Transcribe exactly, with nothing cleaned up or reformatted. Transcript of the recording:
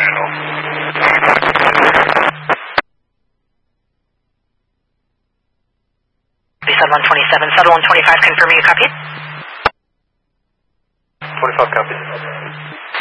Lisa one twenty-seven, Shuttle one twenty-five, confirming you copy. twenty-five copies.